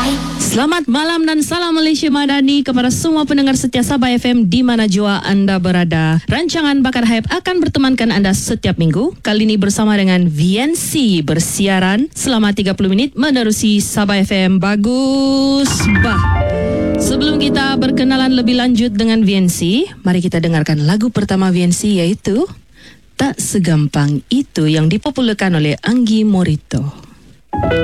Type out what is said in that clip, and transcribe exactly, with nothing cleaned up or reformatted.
Selamat malam dan salam Malaysia Madani kepada semua pendengar setia Sabah F M di mana jua anda berada. Rancangan Bakar Hype akan bertemankan anda setiap minggu. Kali ini bersama dengan V N C bersiaran selama tiga puluh minit menerusi Sabah F M. Bagus bah. Sebelum kita berkenalan lebih lanjut dengan V N C, mari kita dengarkan lagu pertama V N C, iaitu Tak Segampang Itu yang dipopularkan oleh Anggi Morito.